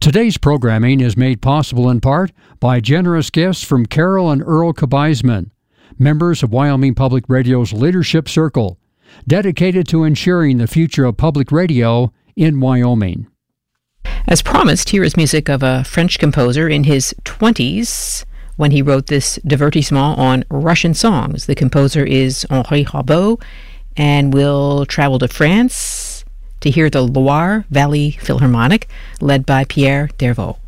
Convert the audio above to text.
Today's programming is made possible in part by generous gifts from Carol and Earl Kabaisman, members of Wyoming Public Radio's Leadership Circle, dedicated to ensuring the future of public radio in Wyoming. As promised, here is music of a French composer in his 20s when he wrote this divertissement on Russian songs. The composer is Henri Rabault, and we'll travel to France to hear the Loire Valley Philharmonic, led by Pierre Dervaux.